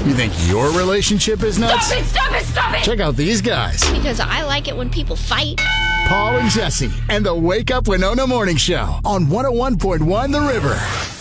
You think your relationship is nuts? Stop it! Stop it! Stop it! Check out these guys. Because I like it when people fight. Paul and Jesse and the Wake Up Winona Morning Show on 101.1 The River.